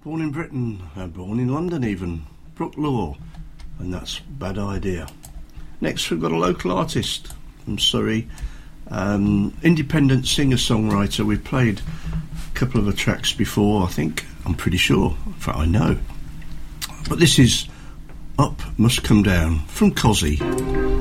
Born in Britain, born in London even, Brooke Law, and that's Bad Idea. Next we've got a local artist from Surrey, independent singer-songwriter. We've played a couple of her tracks before, I think, I'm pretty sure, in fact I know. But this is Up Must Come Down from Cozzy.